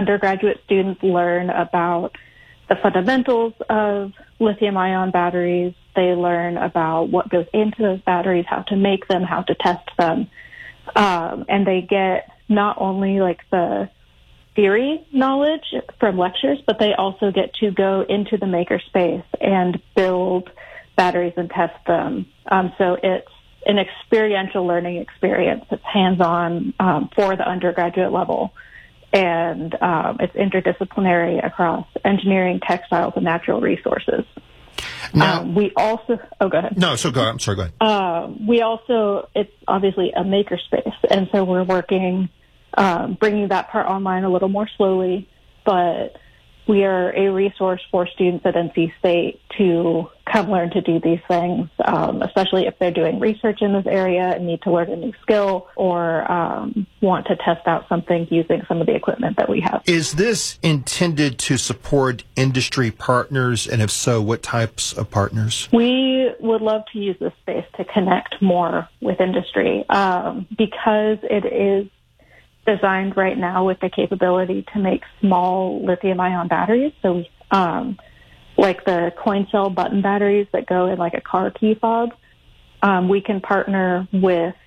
undergraduate students learn about the fundamentals of lithium-ion batteries. They learn about what goes into those batteries, how to make them, how to test them. And they get not only like the theory knowledge from lectures, but they also get to go into the makerspace and build batteries and test them. So it's an experiential learning experience. It's hands-on for the undergraduate level. And it's interdisciplinary across engineering, textiles, and natural resources. Now, we also, go ahead. No, so go ahead. I'm sorry, go ahead. We also, it's obviously a makerspace. And so we're working, bringing that part online a little more slowly, but we are a resource for students at NC State to come learn to do these things, especially if they're doing research in this area and need to learn a new skill or want to test out something using some of the equipment that we have. Is this intended to support industry partners? And if so, what types of partners? We would love to use this space to connect more with industry because it is designed right now with the capability to make small lithium-ion batteries. So, like the coin cell button batteries that go in like a car key fob, we can partner with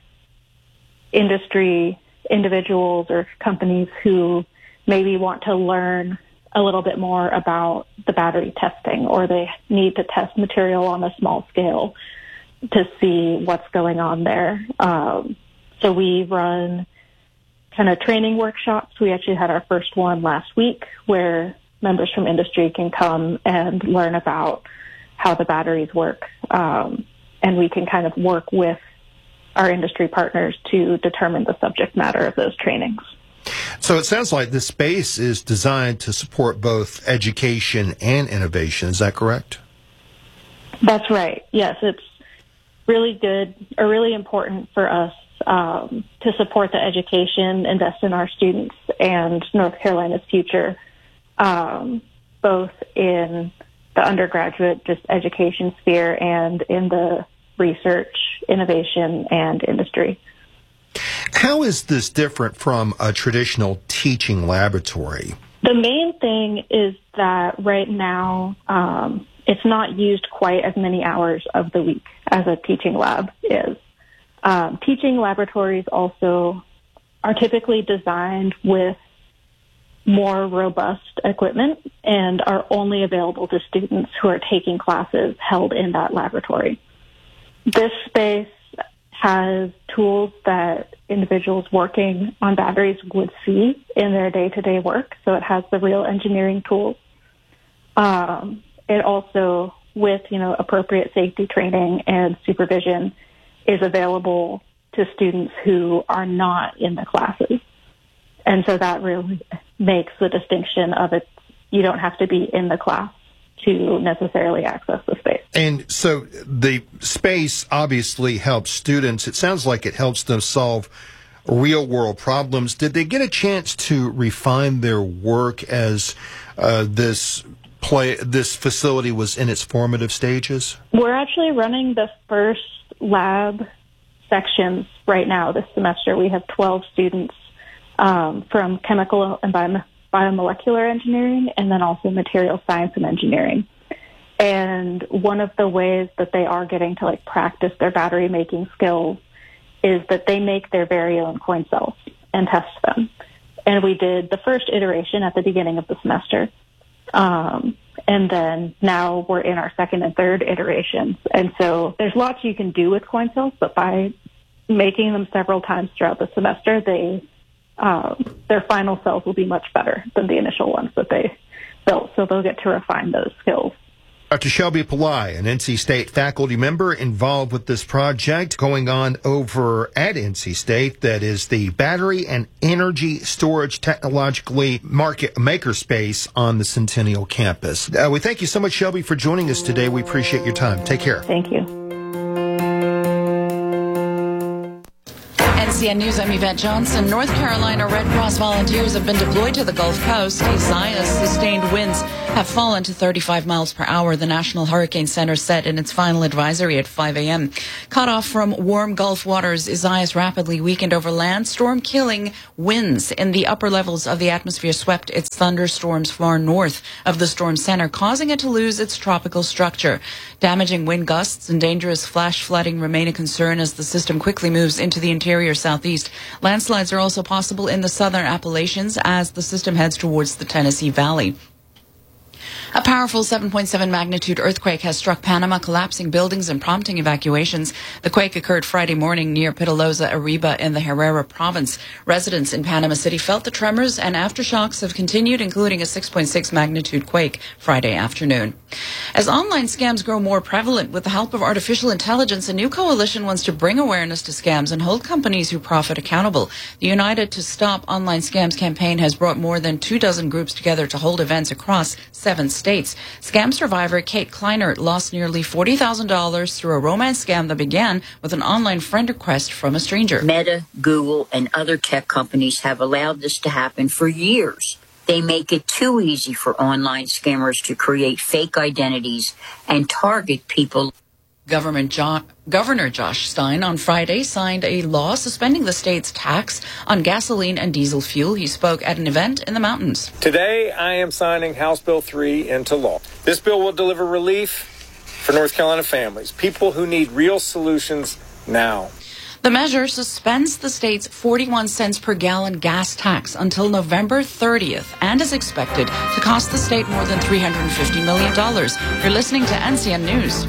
industry individuals or companies who maybe want to learn a little bit more about the battery testing, or they need to test material on a small scale to see what's going on there. So we run kind of training workshops. We actually had our first one last week where members from industry can come and learn about how the batteries work. And we can kind of work with our industry partners to determine the subject matter of those trainings. So it sounds like this space is designed to support both education and innovation. Is that correct? That's right. Yes, it's really good or really important for us to support the education, invest in our students and North Carolina's future, both in the undergraduate just education sphere and in the research, innovation, and industry. How is this different from a traditional teaching laboratory? The main thing is that right now it's not used quite as many hours of the week as a teaching lab is. Teaching laboratories also are typically designed with more robust equipment and are only available to students who are taking classes held in that laboratory. This space has tools that individuals working on batteries would see in their day-to-day work. So it has the real engineering tools. It also, with, appropriate safety training and supervision, is available to students who are not in the classes. And so that really makes the distinction of it. You don't have to be in the class to necessarily access the space. And so the space obviously helps students. It sounds like it helps them solve real-world problems. Did they get a chance to refine their work as this facility was in its formative stages? We're actually running the first lab sections right now this semester. We have 12 students from chemical and biomolecular engineering, and then also material science and engineering. And one of the ways that they are getting to practice their battery making skills is that they make their very own coin cells and test them. And we did the first iteration at the beginning of the semester. And then now we're in our second and third iterations. And so there's lots you can do with coin cells, but by making them several times throughout the semester, their final cells will be much better than the initial ones that they built. So they'll get to refine those skills. Dr. Shelby Pillai, an NC State faculty member involved with this project going on over at NC State, that is the Battery and Energy Storage Technologically Makerspace on the Centennial campus. We thank you so much, Shelby, for joining us today. We appreciate your time. Take care. Thank you. NCN News, I'm Yvette Johnson. North Carolina Red Cross volunteers have been deployed to the Gulf Coast. Isaias sustained winds have fallen to 35 miles per hour, the National Hurricane Center said in its final advisory at 5 a.m. Cut off from warm Gulf waters, Isaias rapidly weakened over land. Storm-killing winds in the upper levels of the atmosphere swept its thunderstorms far north of the storm center, causing it to lose its tropical structure. Damaging wind gusts and dangerous flash flooding remain a concern as the system quickly moves into the interior southeast. Landslides are also possible in the southern Appalachians as the system heads towards the Tennessee Valley. A powerful 7.7 magnitude earthquake has struck Panama, collapsing buildings and prompting evacuations. The quake occurred Friday morning near Pitalosa, Arriba in the Herrera province. Residents in Panama City felt the tremors, and aftershocks have continued, including a 6.6 magnitude quake Friday afternoon. As online scams grow more prevalent with the help of artificial intelligence, a new coalition wants to bring awareness to scams and hold companies who profit accountable. The United to Stop Online Scams campaign has brought more than 24 groups together to hold events across 7 states. Scam survivor Kate Kleinert lost nearly $40,000 through a romance scam that began with an online friend request from a stranger. Meta, Google, and other tech companies have allowed this to happen for years. They make it too easy for online scammers to create fake identities and target people. Governor Josh Stein on Friday signed a law suspending the state's tax on gasoline and diesel fuel. He spoke at an event in the mountains. Today, I am signing House Bill 3 into law. This bill will deliver relief for North Carolina families, people who need real solutions now. The measure suspends the state's 41 cents per gallon gas tax until November 30th and is expected to cost the state more than $350 million. You're listening to NCN News.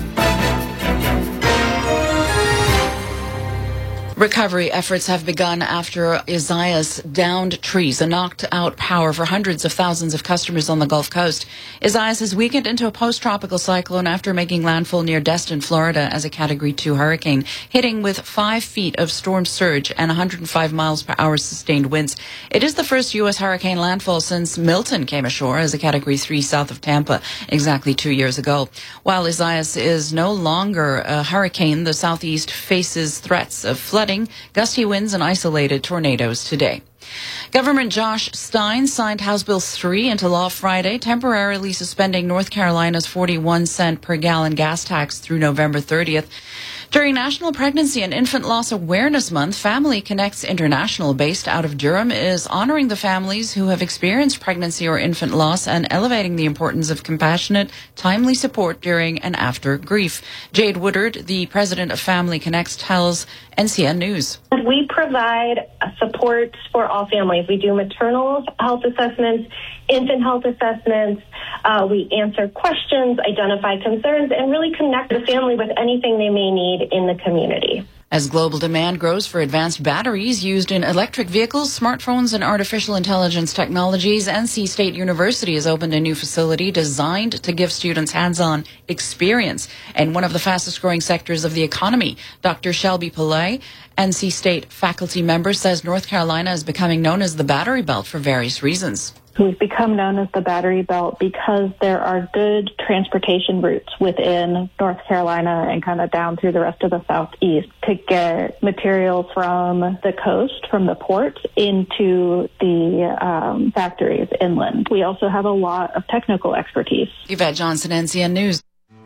Recovery efforts have begun after Isaias downed trees and knocked out power for hundreds of thousands of customers on the Gulf Coast. Isaias has weakened into a post-tropical cyclone after making landfall near Destin, Florida as a Category 2 hurricane, hitting with 5 feet of storm surge and 105 miles per hour sustained winds. It is the first U.S. hurricane landfall since Milton came ashore as a Category 3 south of Tampa exactly 2 years ago. While Isaias is no longer a hurricane, the southeast faces threats of flooding, gusty winds, and isolated tornadoes today. Governor Josh Stein signed House Bill 3 into law Friday, temporarily suspending North Carolina's 41 cent per gallon gas tax through November 30th. During National Pregnancy and Infant Loss Awareness Month, Family Connects International, based out of Durham, is honoring the families who have experienced pregnancy or infant loss and elevating the importance of compassionate, timely support during and after grief. Jade Woodard, the president of Family Connects, tells NCN News. We provide support for all families. We do maternal health assessments, infant health assessments. We answer questions, identify concerns, and really connect the family with anything they may need in the community. As global demand grows for advanced batteries used in electric vehicles, smartphones, and artificial intelligence technologies, NC State University has opened a new facility designed to give students hands-on experience in one of the fastest-growing sectors of the economy. Dr. Shelby Pillay, NC State faculty member, says North Carolina is becoming known as the Battery Belt for various reasons. We've become known as the Battery Belt because there are good transportation routes within North Carolina and kind of down through the rest of the southeast to get materials from the coast, from the port, into the factories inland. We also have a lot of technical expertise. Yvette Johnson, NCN News.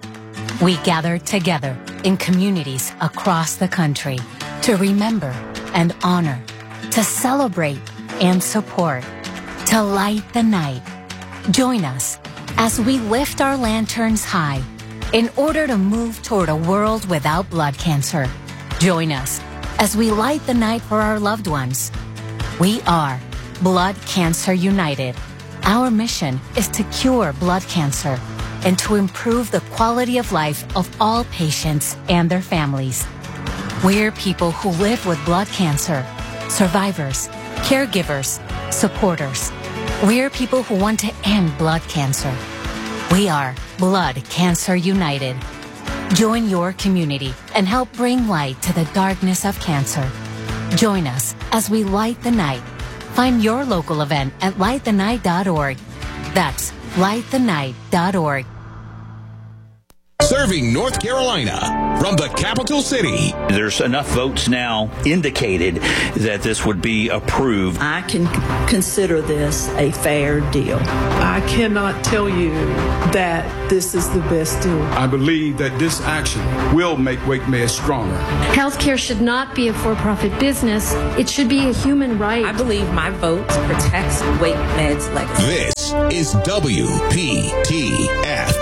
We gather together in communities across the country to remember and honor, to celebrate and support, to light the night. Join us as we lift our lanterns high in order to move toward a world without blood cancer. Join us as we light the night for our loved ones. We are Blood Cancer United. Our mission is to cure blood cancer and to improve the quality of life of all patients and their families. We're people who live with blood cancer, survivors, caregivers, supporters. We're people who want to end blood cancer. We are Blood Cancer United. Join your community and help bring light to the darkness of cancer. Join us as we light the night. Find your local event at lightthenight.org. That's lightthenight.org. serving North Carolina from the capital city. There's enough votes now indicated that this would be approved. I can consider this a fair deal. I cannot tell you that this is the best deal. I believe that this action will make Wake Med stronger. Healthcare should not be a for-profit business. It should be a human right. I believe my vote protects Wake Med's legacy. This is WPTF.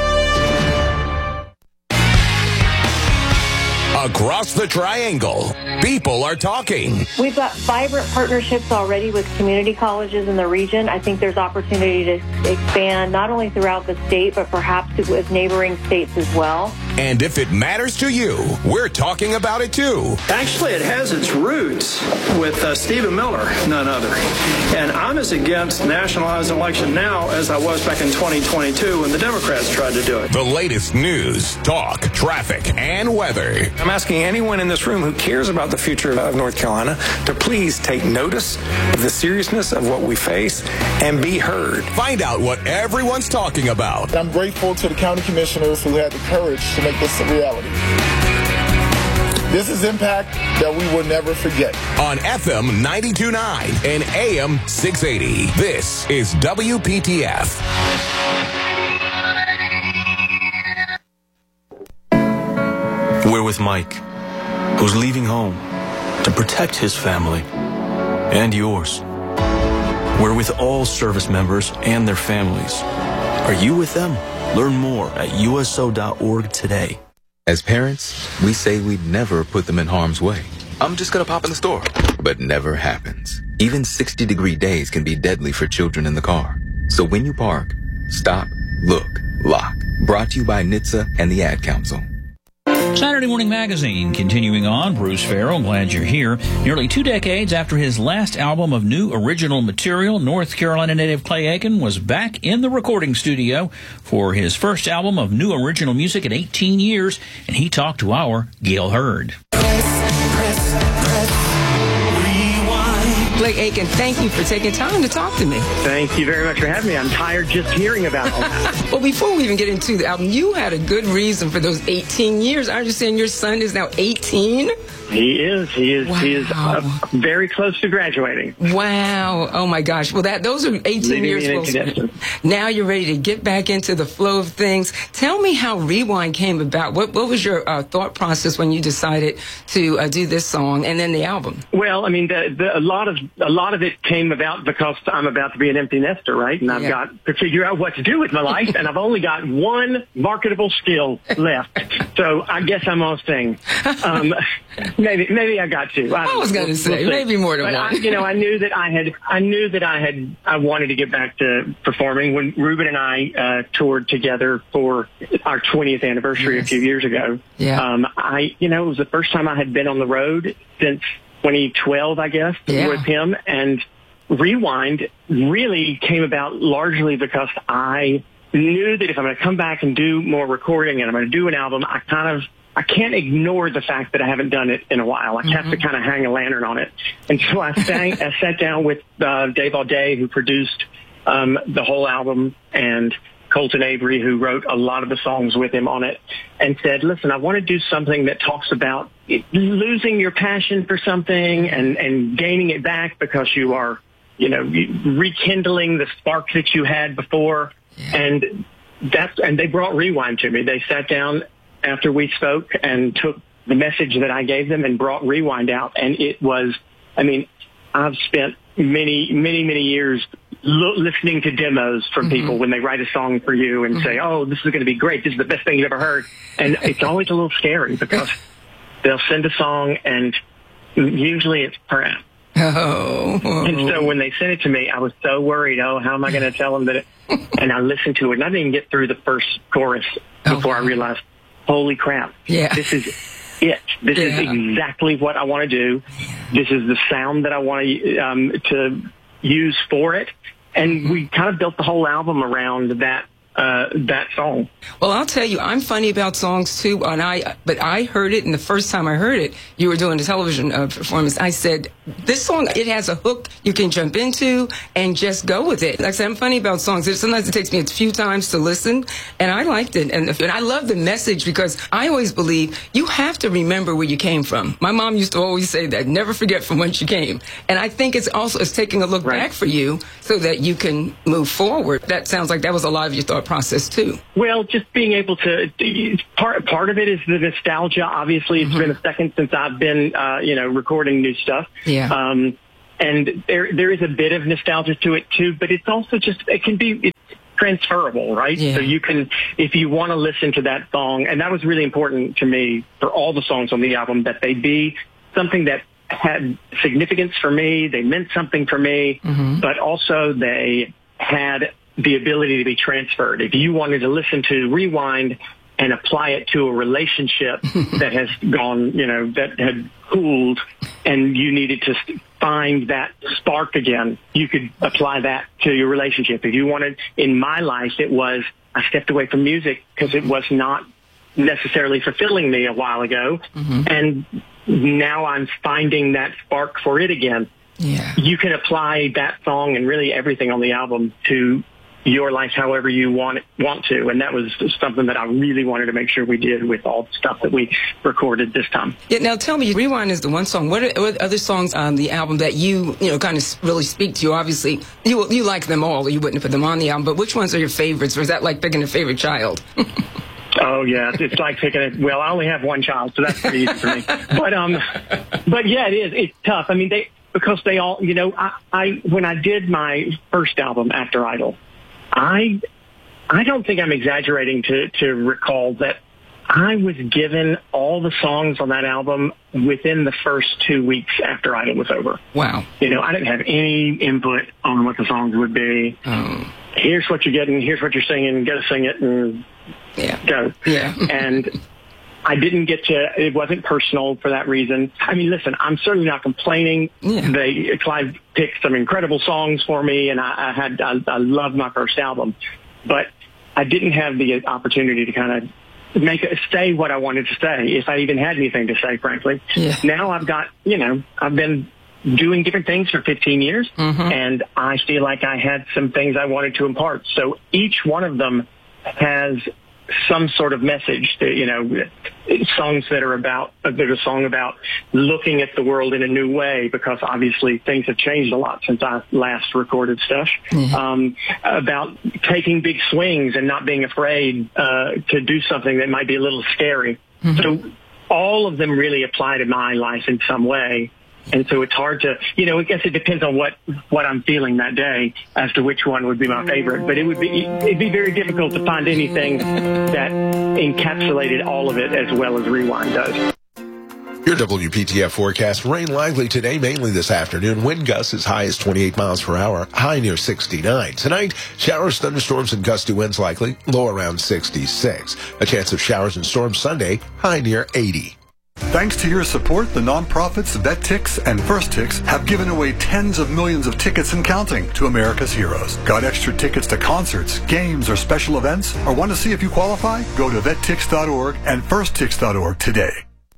Across the Triangle, people are talking. We've got vibrant partnerships already with community colleges in the region. I think there's opportunity to expand not only throughout the state, but perhaps with neighboring states as well. And if it matters to you, we're talking about it too. Actually, it has its roots with Stephen Miller, none other. And I'm as against nationalized election now as I was back in 2022 when the Democrats tried to do it. The latest news, talk, traffic, and weather. I'm asking anyone in this room who cares about the future of North Carolina to please take notice of the seriousness of what we face and be heard. Find out what everyone's talking about. I'm grateful to the county commissioners who had the courage to make this a reality. This is impact that we will never forget. On FM 92.9 and AM 680, this is WPTF. We're with Mike, who's leaving home to protect his family and yours. We're with all service members and their families. Are you with them? Learn more at USO.org today. As parents, we say we'd never put them in harm's way. I'm just gonna pop in the store. But never happens. Even 60-degree days can be deadly for children in the car. So when you park, stop, look, lock. Brought to you by NHTSA and the Ad Council. Saturday Morning Magazine, continuing on. Bruce Farrell, glad you're here. Nearly 2 decades after his last album of new original material, North Carolina native Clay Aiken was back in the recording studio for his first album of new original music in 18 years, and he talked to our Gail Hurd. Clay Aiken, thank you for taking time to talk to me. Thank you very much for having me. I'm tired just hearing about all that. Well, before we even get into the album, you had a good reason for those 18 years. I understand your son is now 18? He is. Wow. He is very close to graduating. Wow. Oh, my gosh. Well, those are 18 years. Now you're ready to get back into the flow of things. Tell me how Rewind came about. What was your thought process when you decided to do this song and then the album? Well, I mean, a lot of it came about because I'm about to be an empty nester, right? And I've got to figure out what to do with my life, and I've only got one marketable skill left. So I guess I'm on sing. Maybe I got to. I was going to say maybe more than one. I knew that I wanted to get back to performing when Ruben and I toured together for our 20th anniversary a few years ago. Yeah. It was the first time I had been on the road since 2012, I guess, with him. And Rewind really came about largely because I knew that if I'm going to come back and do more recording and I'm going to do an album, I can't ignore the fact that I haven't done it in a while. I have to kind of hang a lantern on it. And so I sat down with Dave Auday, who produced the whole album, and Colton Avery, who wrote a lot of the songs with him on it, and said, listen, I want to do something that talks about losing your passion for something and gaining it back because you are, rekindling the spark that you had before. Yeah. And they brought Rewind to me. They sat down after we spoke and took the message that I gave them and brought Rewind out. And it was, I've spent many, many, many years listening to demos from people when they write a song for you and say, oh, this is going to be great. This is the best thing you've ever heard. And it's always a little scary because they'll send a song and usually it's crap. Oh. And so when they sent it to me, I was so worried. Oh, how am I going to tell them that? And I listened to it and I didn't even get through the first chorus before I realized, holy crap. Yeah. This is it. This is exactly what I want to do. This is the sound that I want to use for it. And we kind of built the whole album around that that song. Well, I'll tell you, I'm funny about songs too, but I heard it, and the first time I heard it, you were doing a television performance. I said, this song, it has a hook you can jump into and just go with it. Like I said, I'm funny about songs. Sometimes it takes me a few times to listen, and I liked it. And I love the message, because I always believe you have to remember where you came from. My mom used to always say that, never forget from whence you came. And I think it's taking a look back for you so that you can move forward. That sounds like that was a lot of your thought process too. Well, just being able to, part of it is the nostalgia. Obviously, it's been a second since I've been, recording new stuff. Yeah. And there is a bit of nostalgia to it too, but it's also it's transferable, right? Yeah. So you can, if you want to listen to that song, and that was really important to me for all the songs on the album, that they be something that had significance for me, they meant something for me, but also they had the ability to be transferred. If you wanted to listen to Rewind and apply it to a relationship that has gone, that had cooled, and you needed to find that spark again, you could apply that to your relationship. If you wanted, in my life, it was, I stepped away from music because it was not necessarily fulfilling me a while ago, and now I'm finding that spark for it again. Yeah. You can apply that song and really everything on the album to your life however you want to, and that was something that I really wanted to make sure we did with all the stuff that we recorded this time. Yeah, now tell me, Rewind is the one song. What are other songs on the album that you kind of really speak to you? Obviously, you like them all, or you wouldn't put them on the album, but which ones are your favorites, or is that like picking a favorite child? Oh yeah, it's like picking well, I only have one child, so that's pretty easy for me. But yeah, it is. It's tough. I mean, because they all, I when I did my first album, After Idol, I don't think I'm exaggerating to recall that I was given all the songs on that album within the first 2 weeks after Idol was over. Wow. I didn't have any input on what the songs would be. Here's what you're getting, here's what you're singing, go sing it, and go. Yeah. And I didn't it wasn't personal for that reason. I mean, listen, I'm certainly not complaining. Yeah. Clive picked some incredible songs for me, and I loved my first album, but I didn't have the opportunity to kind of say what I wanted to say, if I even had anything to say, frankly. Yeah. Now I've got, I've been doing different things for 15 years, and I feel like I had some things I wanted to impart. So each one of them has some sort of message, songs that are about, there's a song about looking at the world in a new way, because obviously things have changed a lot since I last recorded stuff, about taking big swings and not being afraid to do something that might be a little scary. So all of them really apply to my life in some way. And so it's hard to, I guess it depends on what I'm feeling that day as to which one would be my favorite. But it'd be very difficult to find anything that encapsulated all of it as well as Rewind does. Your WPTF forecast: rain likely today, mainly this afternoon. Wind gusts as high as 28 miles per hour, high near 69. Tonight, showers, thunderstorms, and gusty winds likely, low around 66. A chance of showers and storms Sunday, high near 80. Thanks to your support, the nonprofits VetTix and FirstTix have given away tens of millions of tickets and counting to America's heroes. Got extra tickets to concerts, games, or special events? Or want to see if you qualify? Go to vettix.org and firsttix.org today.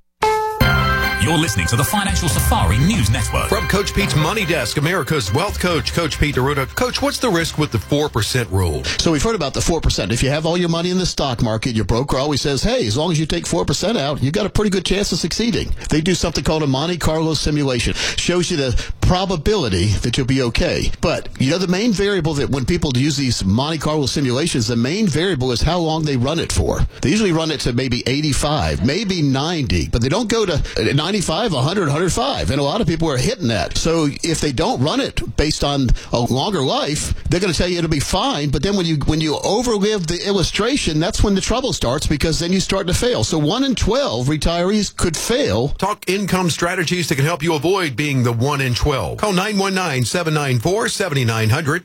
You're listening to the Financial Safari News Network. From Coach Pete's Money Desk, America's Wealth Coach, Coach Pete D'Arruda. Coach, what's the risk with the 4% rule? So we've heard about the 4%. If you have all your money in the stock market, your broker always says, hey, as long as you take 4% out, you've got a pretty good chance of succeeding. They do something called a Monte Carlo simulation. Shows you the probability that you'll be okay. But, the main variable that when people use these Monte Carlo simulations, the main variable is how long they run it for. They usually run it to maybe 85, maybe 90, but they don't go to 95, 100, 105. And a lot of people are hitting that. So if they don't run it based on a longer life, they're going to tell you it'll be fine. But then when you overlive the illustration, that's when the trouble starts, because then you start to fail. So 1 in 12 retirees could fail. Talk income strategies that can help you avoid being the 1 in 12. Call 919-794-7900,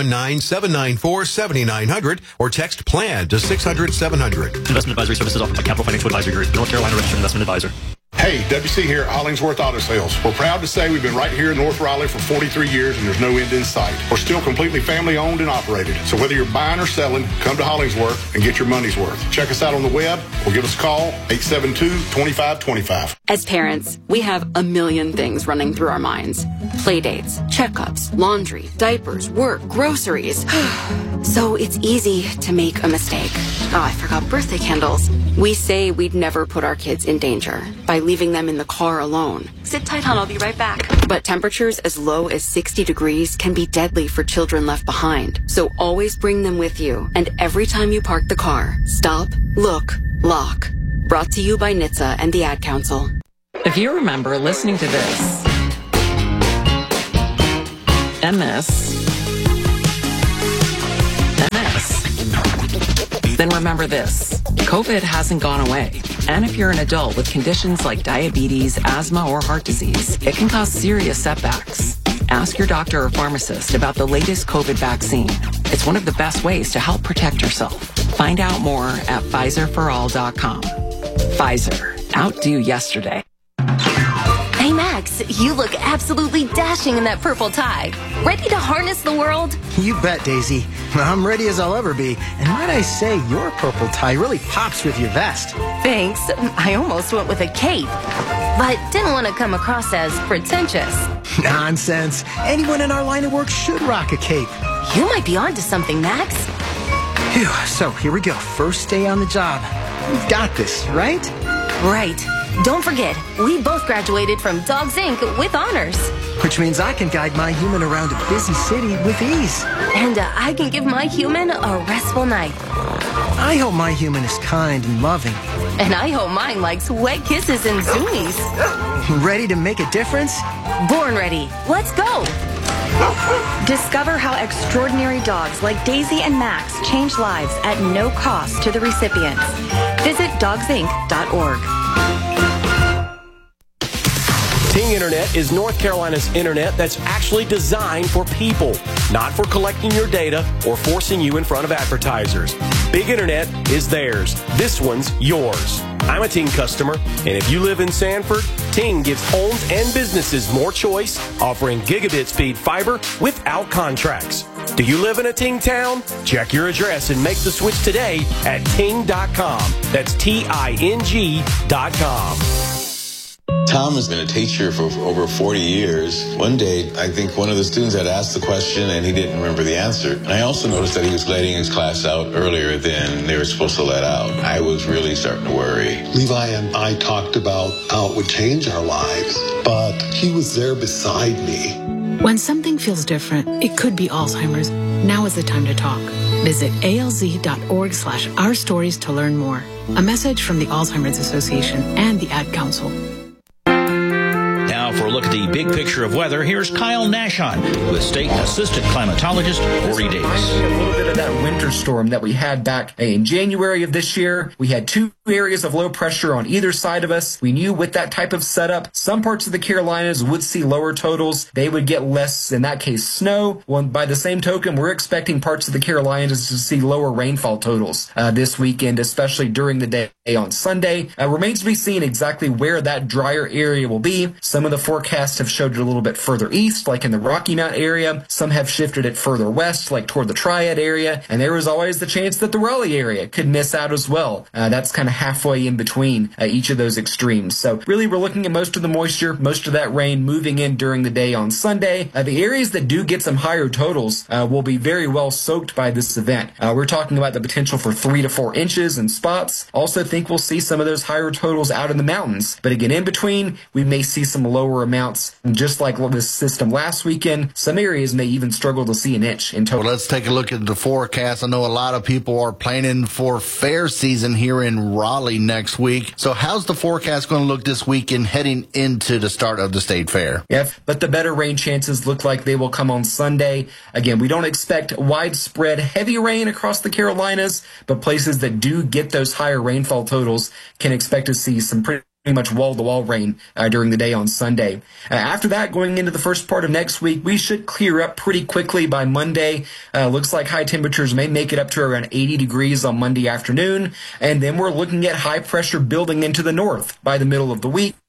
919-794-7900, or text PLAN to 600-700. Investment advisory services offered by Capital Financial Advisory Group, North Carolina registered investment advisor. Hey, Hey, WC here at Hollingsworth Auto Sales. We're proud to say we've been right here in North Raleigh for 43 years and there's no end in sight. We're still completely family owned and operated. So whether you're buying or selling, come to Hollingsworth and get your money's worth. Check us out on the web or give us a call, 872-2525. As parents, we have a million things running through our minds. Play dates, checkups, laundry, diapers, work, groceries. So it's easy to make a mistake. Oh, I forgot birthday candles. We say we'd never put our kids in danger by leaving them in the car alone. Sit tight, hon, I'll be right back. But temperatures as low as 60 degrees can be deadly for children left behind. So always bring them with you. And every time you park the car, stop, look, lock. Brought to you by NHTSA and the Ad Council. If you remember listening to this, then remember this. COVID hasn't gone away. And if you're an adult with conditions like diabetes, asthma, or heart disease, it can cause serious setbacks. Ask your doctor or pharmacist about the latest COVID vaccine. It's one of the best ways to help protect yourself. Find out more at PfizerForAll.com. Pfizer. Outdo yesterday. Hey, Max, you look absolutely dashing in that purple tie. Ready to harness the world? You bet, Daisy. I'm ready as I'll ever be. And might I say, your purple tie really pops with your vest. Thanks. I almost went with a cape, but didn't want to come across as pretentious. Nonsense. Anyone in our line of work should rock a cape. You might be onto something, Max. Phew, so here we go. First day on the job. We've got this, right? Right. Don't forget, we both graduated from Dogs Inc. with honors. Which means I can guide my human around a busy city with ease. And I can give my human a restful night. I hope my human is kind and loving. And I hope mine likes wet kisses and zoomies. Ready to make a difference? Born ready. Let's go. Discover how extraordinary dogs like Daisy and Max change lives at no cost to the recipients. Visit dogsinc.org. Ting Internet is North Carolina's internet that's actually designed for people, not for collecting your data or forcing you in front of advertisers. Big Internet is theirs. This one's yours. I'm a Ting customer, and if you live in Sanford, Ting gives homes and businesses more choice, offering gigabit speed fiber without contracts. Do you live in a Ting town? Check your address and make the switch today at ting.com. That's TING.com. Tom has been a teacher for over 40 years. One day, I think one of the students had asked the question and he didn't remember the answer. And I also noticed that he was letting his class out earlier than they were supposed to let out. I was really starting to worry. Levi and I talked about how it would change our lives, but he was there beside me. When something feels different, it could be Alzheimer's. Now is the time to talk. Visit alz.org/ourstories to learn more. A message from the Alzheimer's Association and the Ad Council. Now for a look at the big picture of weather, here's Kyle Nashon with State Assistant Climatologist Corey Davis. A little bit of that winter storm that we had back in January of this year. We had two areas of low pressure on either side of us. We knew with that type of setup, some parts of the Carolinas would see lower totals. They would get less, in that case, snow. Well, by the same token, we're expecting parts of the Carolinas to see lower rainfall totals this weekend, especially during the day on Sunday. Remains to be seen exactly where that drier area will be. Some of the forecasts have showed it a little bit further east, like in the Rocky Mount area. Some have shifted it further west, like toward the Triad area. And there is always the chance that the Raleigh area could miss out as well. That's kind of halfway in between each of those extremes. So really, we're looking at most of the moisture, most of that rain moving in during the day on Sunday. The areas that do get some higher totals will be very well soaked by this event. We're talking about the potential for 3 to 4 inches in spots. Also think we'll see some of those higher totals out in the mountains. But again, in between, we may see some lower amounts. And just like this system last weekend, some areas may even struggle to see an inch in total. Well, let's take a look at the forecast. I know a lot of people are planning for fair season here in Raleigh next week. So how's the forecast going to look this weekend heading into the start of the state fair? Yep, but the better rain chances look like they will come on Sunday. Again, we don't expect widespread heavy rain across the Carolinas, but places that do get those higher rainfall totals can expect to see some pretty much wall-to-wall rain during the day on Sunday. After that, going into the first part of next week, we should clear up pretty quickly by Monday. Looks like high temperatures may make it up to around 80 degrees on Monday afternoon, and then we're looking at high pressure building into the north by the middle of the week.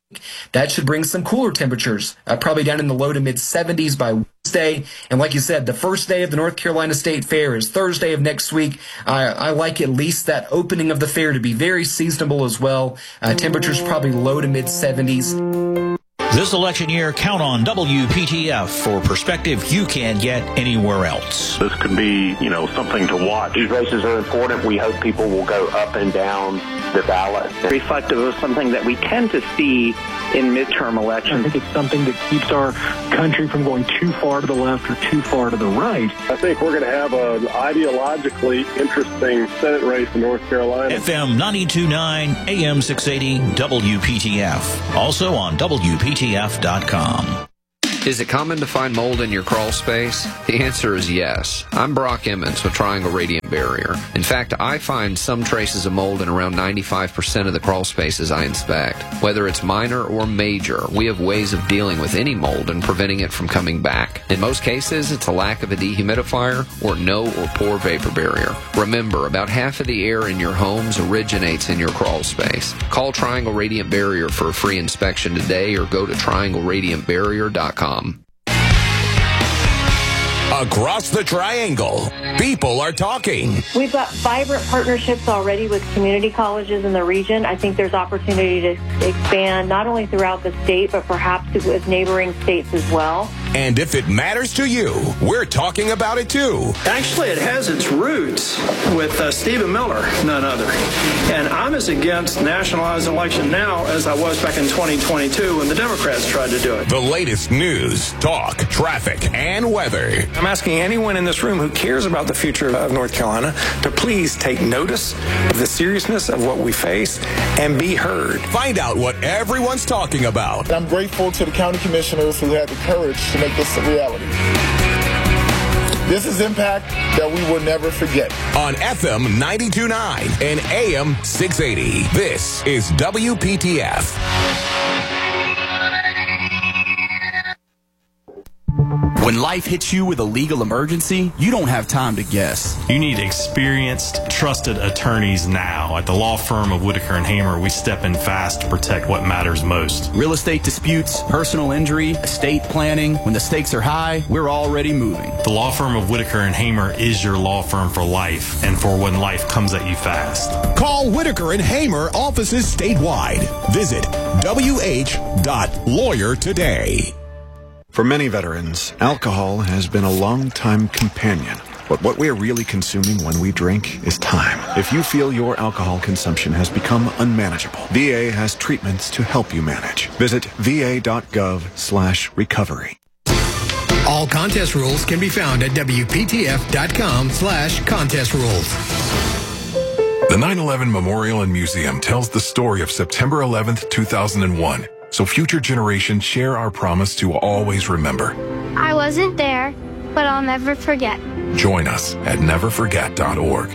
That should bring some cooler temperatures, probably down in the low to mid 70s by Wednesday. And like you said, the first day of the North Carolina State Fair is Thursday of next week. I like at least that opening of the fair to be very seasonable as well. Temperatures probably low to mid 70s. This election year, count on WPTF for perspective you can't get anywhere else. This could be, something to watch. These races are important. We hope people will go up and down the ballot. Reflective of something that we tend to see in midterm elections. I think it's something that keeps our country from going too far to the left or too far to the right. I think we're going to have an ideologically interesting Senate race in North Carolina. FM 92.9, AM 680, WPTF. Also on WPTF.com. Is it common to find mold in your crawl space? The answer is yes. I'm Brock Emmons with Triangle Radiant Barrier. In fact, I find some traces of mold in around 95% of the crawl spaces I inspect. Whether it's minor or major, we have ways of dealing with any mold and preventing it from coming back. In most cases, it's a lack of a dehumidifier or no or poor vapor barrier. Remember, about half of the air in your homes originates in your crawl space. Call Triangle Radiant Barrier for a free inspection today or go to triangleradiantbarrier.com. Across the Triangle, people are talking. We've got vibrant partnerships already with community colleges in the region. I think there's opportunity to expand not only throughout the state, but perhaps with neighboring states as well. And if it matters to you, we're talking about it too. Actually, it has its roots with Stephen Miller, none other. And I'm as against nationalized election now as I was back in 2022 when the Democrats tried to do it. The latest news, talk, traffic, and weather. I'm asking anyone in this room who cares about the future of North Carolina to please take notice of the seriousness of what we face and be heard. Find out what everyone's talking about. I'm grateful to the county commissioners who had the courage to make this a reality. This is impact that we will never forget. On FM 92.9 and AM 680, this is WPTF. When life hits you with a legal emergency, you don't have time to guess. You need experienced, trusted attorneys now. At the law firm of Whitaker and Hamer, we step in fast to protect what matters most. Real estate disputes, personal injury, estate planning. When the stakes are high, we're already moving. The law firm of Whitaker and Hamer is your law firm for life and for when life comes at you fast. Call Whitaker and Hamer offices statewide. Visit wh.lawyer today. For many veterans, alcohol has been a long-time companion. But what we are really consuming when we drink is time. If you feel your alcohol consumption has become unmanageable, VA has treatments to help you manage. Visit va.gov/recovery. All contest rules can be found at WPTF.com/contest rules. The 9/11 Memorial and Museum tells the story of September 11th, 2001. So future generations share our promise to always remember. I wasn't there, but I'll never forget. Join us at neverforget.org.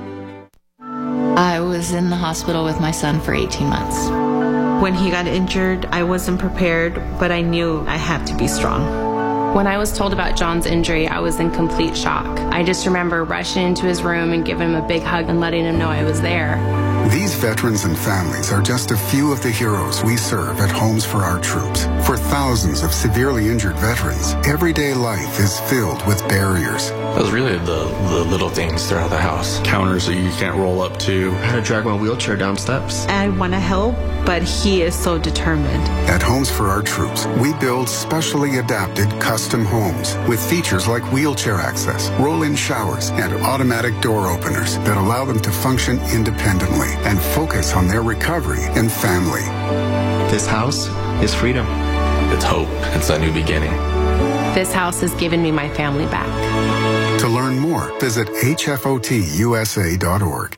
I was in the hospital with my son for 18 months. When he got injured, I wasn't prepared, but I knew I had to be strong. When I was told about John's injury, I was in complete shock. I just remember rushing into his room and giving him a big hug and letting him know I was there. These veterans and families are just a few of the heroes we serve at Homes for Our Troops. For thousands of severely injured veterans, everyday life is filled with barriers. It was really the little things throughout the house. Counters that you can't roll up to. How to drag my wheelchair down steps. I want to help, but he is so determined. At Homes for Our Troops, we build specially adapted custom homes with features like wheelchair access, roll-in showers, and automatic door openers that allow them to function independently and focus on their recovery and family. This house is freedom. It's hope. It's a new beginning. This house has given me my family back. To learn more, visit hfotusa.org.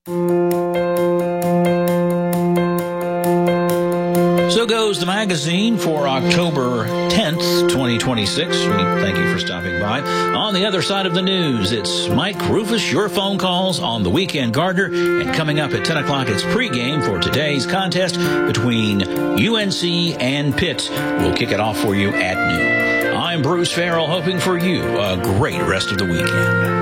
So goes the magazine for October 10th, 2026. We thank you for stopping by. On the other side of the news, it's Mike Rufus, your phone calls on the Weekend Gardener. And coming up at 10 o'clock, it's pregame for today's contest between UNC and Pitt. We'll kick it off for you at noon. I'm Bruce Farrell, hoping for you a great rest of the weekend.